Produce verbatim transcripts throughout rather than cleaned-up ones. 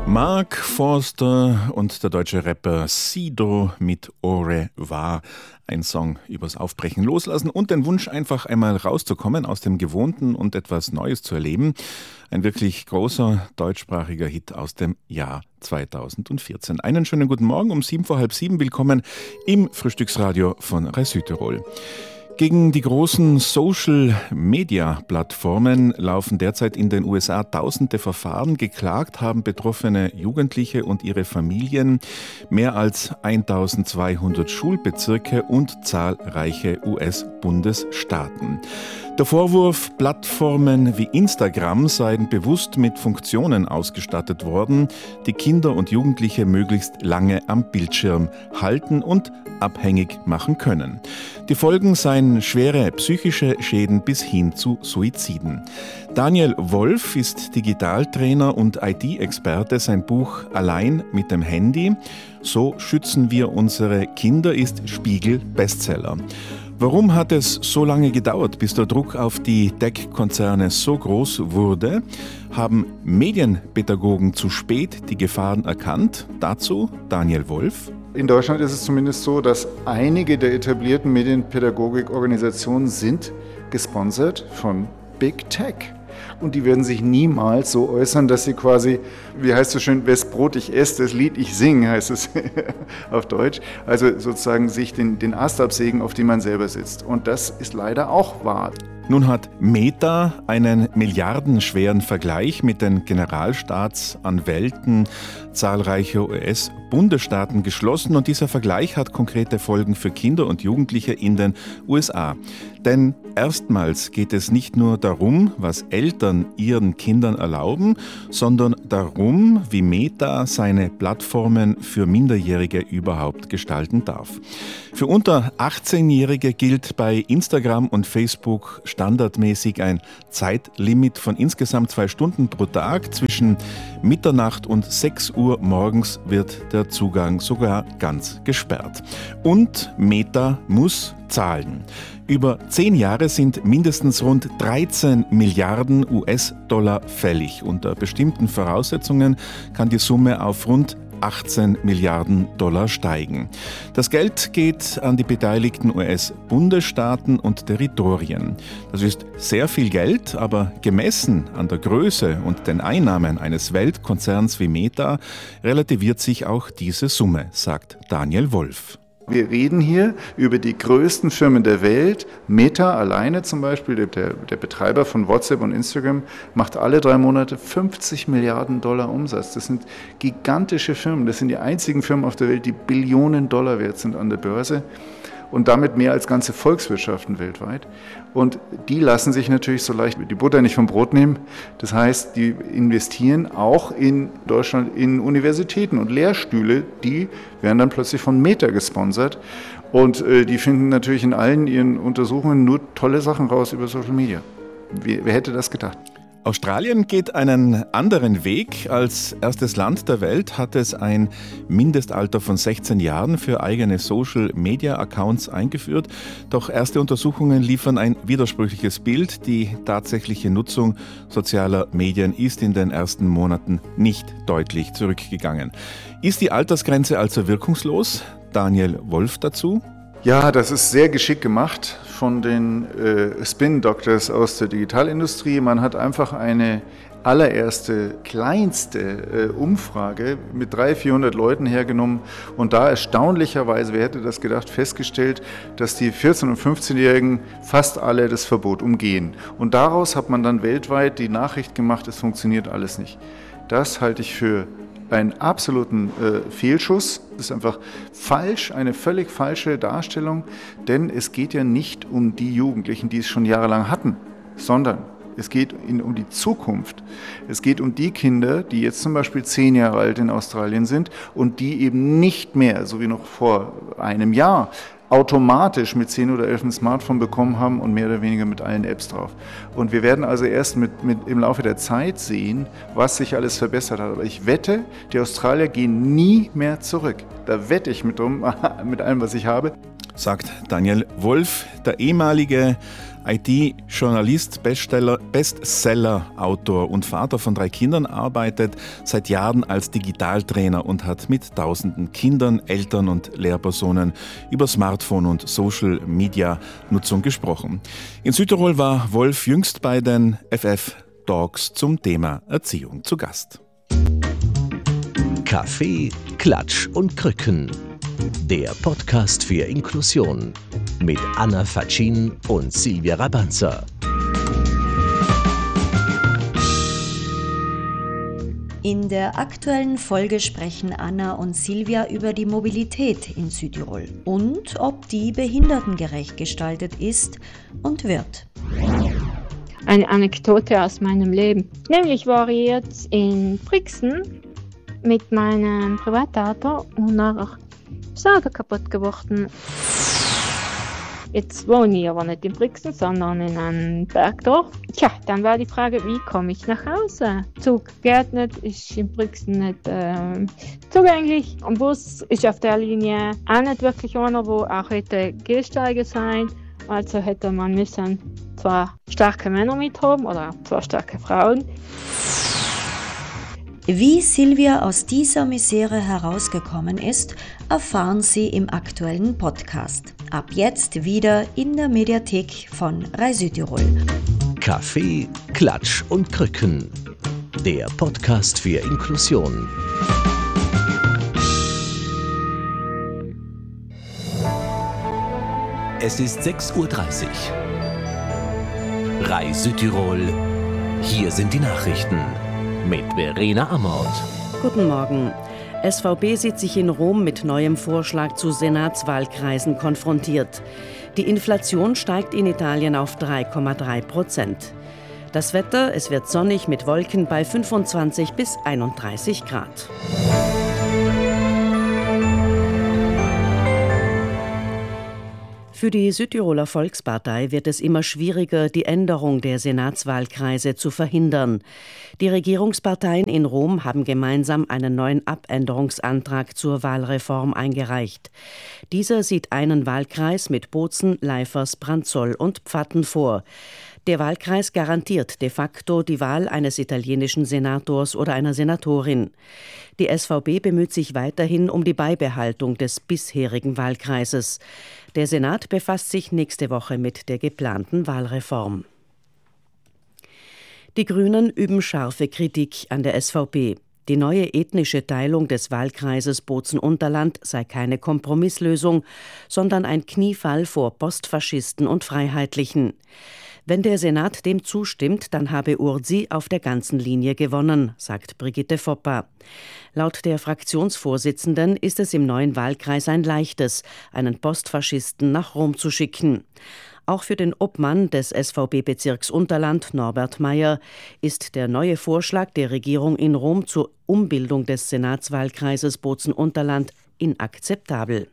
Mark Forster und der deutsche Rapper Sido mit Au revoir. Ein Song übers Aufbrechen, Loslassen und den Wunsch, einfach einmal rauszukommen aus dem Gewohnten und etwas Neues zu erleben. Ein wirklich großer deutschsprachiger Hit aus dem Jahr zweitausendvierzehn. Einen schönen guten Morgen um sieben vor halb sieben. Willkommen im Frühstücksradio von Rai Südtirol. Gegen die großen Social-Media-Plattformen laufen derzeit in den U S A tausende Verfahren. Geklagt haben betroffene Jugendliche und ihre Familien, mehr als eintausendzweihundert Schulbezirke und zahlreiche U S-Bundesstaaten. Der Vorwurf, Plattformen wie Instagram seien bewusst mit Funktionen ausgestattet worden, die Kinder und Jugendliche möglichst lange am Bildschirm halten und abhängig machen können. Die Folgen seien schwere psychische Schäden bis hin zu Suiziden. Daniel Wolf ist Digitaltrainer und I T-Experte. Sein Buch Allein mit dem Handy, so schützen wir unsere Kinder, ist Spiegel-Bestseller. Warum hat es so lange gedauert, bis der Druck auf die Tech-Konzerne so groß wurde? Haben Medienpädagogen zu spät die Gefahren erkannt? Dazu Daniel Wolf. In Deutschland ist es zumindest so, dass einige der etablierten Medienpädagogikorganisationen sind gesponsert von Big Tech. Und die werden sich niemals so äußern, dass sie quasi, wie heißt es so schön, wes Brot ich esse, das Lied ich singe, heißt es auf Deutsch. Also sozusagen sich den, den Ast absägen, auf dem man selber sitzt. Und das ist leider auch wahr. Nun hat Meta einen milliardenschweren Vergleich mit den Generalstaatsanwälten zahlreicher U S-Bundesstaaten geschlossen und dieser Vergleich hat konkrete Folgen für Kinder und Jugendliche in den U S A. Denn erstmals geht es nicht nur darum, was Eltern ihren Kindern erlauben, sondern darum, wie Meta seine Plattformen für Minderjährige überhaupt gestalten darf. Für unter achtzehnjährige gilt bei Instagram und Facebook standardmäßig ein Zeitlimit von insgesamt zwei Stunden pro Tag. Zwischen Mitternacht und sechs Uhr morgens wird der Zugang sogar ganz gesperrt. Und Meta muss zahlen. Über zehn Jahre sind mindestens rund dreizehn Milliarden U S-Dollar fällig. Unter bestimmten Voraussetzungen kann die Summe auf rund achtzehn Milliarden Dollar steigen. Das Geld geht an die beteiligten U S-Bundesstaaten und Territorien. Das ist sehr viel Geld, aber gemessen an der Größe und den Einnahmen eines Weltkonzerns wie Meta relativiert sich auch diese Summe, sagt Daniel Wolf. Wir reden hier über die größten Firmen der Welt. Meta alleine zum Beispiel, der, der Betreiber von WhatsApp und Instagram, macht alle drei Monate fünfzig Milliarden Dollar Umsatz. Das sind gigantische Firmen. Das sind die einzigen Firmen auf der Welt, die Billionen Dollar wert sind an der Börse. Und damit mehr als ganze Volkswirtschaften weltweit. Und die lassen sich natürlich so leicht die Butter nicht vom Brot nehmen. Das heißt, die investieren auch in Deutschland in Universitäten und Lehrstühle, die werden dann plötzlich von Meta gesponsert. Und äh, die finden natürlich in allen ihren Untersuchungen nur tolle Sachen raus über Social Media. Wer, wer hätte das gedacht? Australien geht einen anderen Weg. Als erstes Land der Welt hat es ein Mindestalter von sechzehn Jahren für eigene Social-Media-Accounts eingeführt. Doch erste Untersuchungen liefern ein widersprüchliches Bild. Die tatsächliche Nutzung sozialer Medien ist in den ersten Monaten nicht deutlich zurückgegangen. Ist die Altersgrenze also wirkungslos? Daniel Wolf dazu. Ja, das ist sehr geschickt gemacht von den äh, Spin-Doctors aus der Digitalindustrie. Man hat einfach eine allererste, kleinste äh, Umfrage mit dreihundert, vierhundert Leuten hergenommen und da erstaunlicherweise, wer hätte das gedacht, festgestellt, dass die vierzehn- und fünfzehnjährigen fast alle das Verbot umgehen. Und daraus hat man dann weltweit die Nachricht gemacht, es funktioniert alles nicht. Das halte ich für einen absoluten äh, Fehlschuss. Das ist einfach falsch, eine völlig falsche Darstellung, denn es geht ja nicht um die Jugendlichen, die es schon jahrelang hatten, sondern es geht um die Zukunft. Es geht um die Kinder, die jetzt zum Beispiel zehn Jahre alt in Australien sind und die eben nicht mehr, so wie noch vor einem Jahr, automatisch mit zehn oder elf ein Smartphone bekommen haben und mehr oder weniger mit allen Apps drauf. Und wir werden also erst mit, mit im Laufe der Zeit sehen, was sich alles verbessert hat. Aber ich wette, die Australier gehen nie mehr zurück. Da wette ich mit, drum, mit allem, was ich habe. Sagt Daniel Wolf, der ehemalige I T-Journalist, Bestseller, Bestseller-Autor und Vater von drei Kindern, arbeitet seit Jahren als Digitaltrainer und hat mit tausenden Kindern, Eltern und Lehrpersonen über Smartphone- und Social-Media-Nutzung gesprochen. In Südtirol war Wolf jüngst bei den F F-Talks zum Thema Erziehung zu Gast. Kaffee, Klatsch und Krücken. Der Podcast für Inklusion mit Anna Fatschin und Silvia Rabanza. In der aktuellen Folge sprechen Anna und Silvia über die Mobilität in Südtirol und ob die behindertengerecht gestaltet ist und wird. Eine Anekdote aus meinem Leben. Nämlich war ich jetzt in Brixen mit meinem Privatauto und nachher ist das Auto kaputt geworden. Jetzt wohne ich aber nicht in Brixen, sondern in einem Bergdorf. Tja, dann war die Frage, wie komme ich nach Hause? Zug geht nicht, ist in Brixen nicht äh, zugänglich. Am Bus ist auf der Linie auch nicht wirklich einer, wo auch hätte Gehsteige sein. Also hätte man müssen zwei starke Männer mit haben oder zwei starke Frauen. Wie Silvia aus dieser Misere herausgekommen ist, erfahren Sie im aktuellen Podcast. Ab jetzt wieder in der Mediathek von Rai Südtirol. Kaffee, Klatsch und Krücken. Der Podcast für Inklusion. Es ist sechs Uhr dreißig. Rai Südtirol. Hier sind die Nachrichten mit Verena Amort. Guten Morgen. S V B sieht sich in Rom mit neuem Vorschlag zu Senatswahlkreisen konfrontiert. Die Inflation steigt in Italien auf drei Komma drei Prozent. Das Wetter, es wird sonnig mit Wolken bei fünfundzwanzig bis einunddreißig Grad. Für die Südtiroler Volkspartei wird es immer schwieriger, die Änderung der Senatswahlkreise zu verhindern. Die Regierungsparteien in Rom haben gemeinsam einen neuen Abänderungsantrag zur Wahlreform eingereicht. Dieser sieht einen Wahlkreis mit Bozen, Leifers, Branzoll und Pfatten vor. Der Wahlkreis garantiert de facto die Wahl eines italienischen Senators oder einer Senatorin. Die S V B bemüht sich weiterhin um die Beibehaltung des bisherigen Wahlkreises. Der Senat befasst sich nächste Woche mit der geplanten Wahlreform. Die Grünen üben scharfe Kritik an der S V B. Die neue ethnische Teilung des Wahlkreises Bozen-Unterland sei keine Kompromisslösung, sondern ein Kniefall vor Postfaschisten und Freiheitlichen. Wenn der Senat dem zustimmt, dann habe Urzi auf der ganzen Linie gewonnen, sagt Brigitte Foppa. Laut der Fraktionsvorsitzenden ist es im neuen Wahlkreis ein leichtes, einen Postfaschisten nach Rom zu schicken. Auch für den Obmann des S V B-Bezirks Unterland, Norbert Meyer, ist der neue Vorschlag der Regierung in Rom zur Umbildung des Senatswahlkreises Bozen-Unterland inakzeptabel.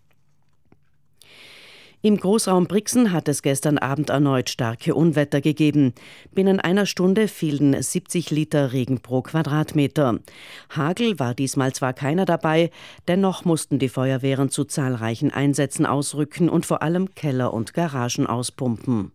Im Großraum Brixen hat es gestern Abend erneut starke Unwetter gegeben. Binnen einer Stunde fielen siebzig Liter Regen pro Quadratmeter. Hagel war diesmal zwar keiner dabei, dennoch mussten die Feuerwehren zu zahlreichen Einsätzen ausrücken und vor allem Keller und Garagen auspumpen.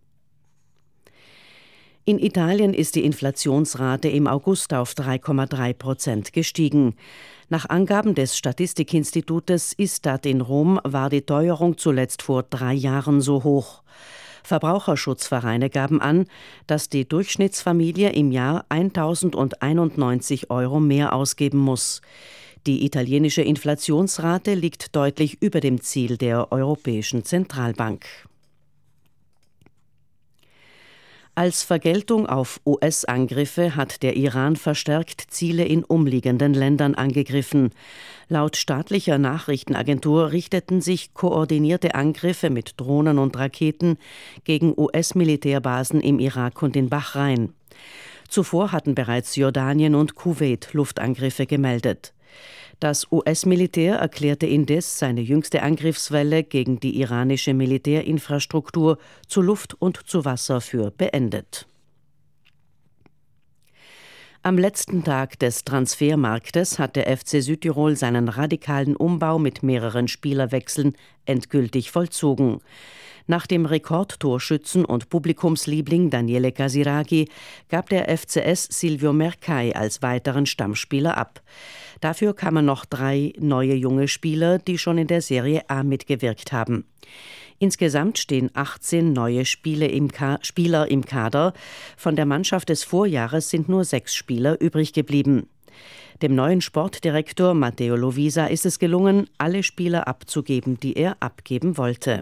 In Italien ist die Inflationsrate im August auf drei Komma drei Prozent gestiegen. Nach Angaben des Statistikinstitutes Istat in Rom war die Teuerung zuletzt vor drei Jahren so hoch. Verbraucherschutzvereine gaben an, dass die Durchschnittsfamilie im Jahr eintausendeinundneunzig Euro mehr ausgeben muss. Die italienische Inflationsrate liegt deutlich über dem Ziel der Europäischen Zentralbank. Als Vergeltung auf U S-Angriffe hat der Iran verstärkt Ziele in umliegenden Ländern angegriffen. Laut staatlicher Nachrichtenagentur richteten sich koordinierte Angriffe mit Drohnen und Raketen gegen U S-Militärbasen im Irak und in Bahrain. Zuvor hatten bereits Jordanien und Kuwait Luftangriffe gemeldet. Das U S-Militär erklärte indes seine jüngste Angriffswelle gegen die iranische Militärinfrastruktur zu Luft und zu Wasser für beendet. Am letzten Tag des Transfermarktes hat der F C Südtirol seinen radikalen Umbau mit mehreren Spielerwechseln endgültig vollzogen. Nach dem Rekordtorschützen und Publikumsliebling Daniele Casiraghi gab der F C S Silvio Mercai als weiteren Stammspieler ab. Dafür kamen noch drei neue junge Spieler, die schon in der Serie A mitgewirkt haben. Insgesamt stehen achtzehn neue Spiele im Ka- Spieler im Kader. Von der Mannschaft des Vorjahres sind nur sechs Spieler übrig geblieben. Dem neuen Sportdirektor Matteo Lovisa ist es gelungen, alle Spieler abzugeben, die er abgeben wollte.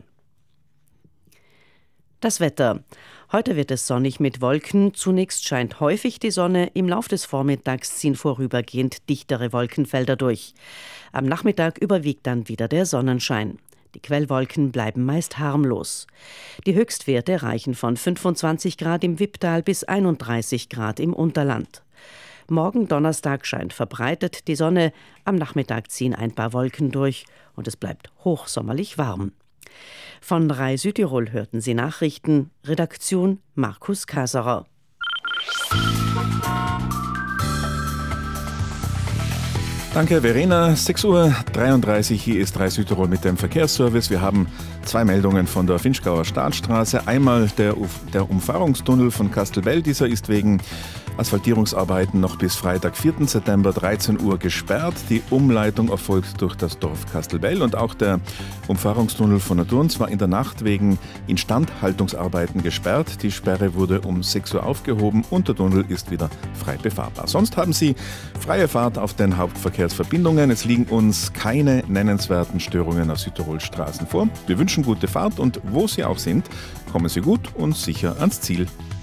Das Wetter. Heute wird es sonnig mit Wolken. Zunächst scheint häufig die Sonne. Im Lauf des Vormittags ziehen vorübergehend dichtere Wolkenfelder durch. Am Nachmittag überwiegt dann wieder der Sonnenschein. Die Quellwolken bleiben meist harmlos. Die Höchstwerte reichen von fünfundzwanzig Grad im Wipptal bis einunddreißig Grad im Unterland. Morgen Donnerstag scheint verbreitet die Sonne. Am Nachmittag ziehen ein paar Wolken durch und es bleibt hochsommerlich warm. Von R A I Südtirol hörten Sie Nachrichten. Redaktion Markus Kaserer. Danke, Verena. sechs Uhr dreiunddreißig, hier ist R A I Südtirol mit dem Verkehrsservice. Wir haben zwei Meldungen von der Vinschgauer Staatsstraße. Einmal der, der Umfahrungstunnel von Kastelbell. Dieser ist wegen Asphaltierungsarbeiten noch bis Freitag, vierten September, dreizehn Uhr gesperrt. Die Umleitung erfolgt durch das Dorf Kastelbell und auch der Umfahrungstunnel von der Durns war in der Nacht wegen Instandhaltungsarbeiten gesperrt. Die Sperre wurde um sechs Uhr aufgehoben und der Tunnel ist wieder frei befahrbar. Sonst haben Sie freie Fahrt auf den Hauptverkehrsverbindungen. Es liegen uns keine nennenswerten Störungen auf Südtirols Straßen vor. Wir wünschen gute Fahrt und wo Sie auch sind, kommen Sie gut und sicher ans Ziel.